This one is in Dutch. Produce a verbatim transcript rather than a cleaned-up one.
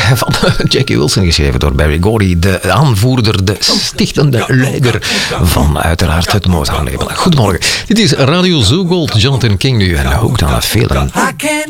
van Jackie Wilson, geschreven door Barry Gordy, de aanvoerder, de stichtende leider van uiteraard het Motown-label. Goedemorgen, dit is Radio Zo Gold, Jonathan King nu en ook dan een feeling.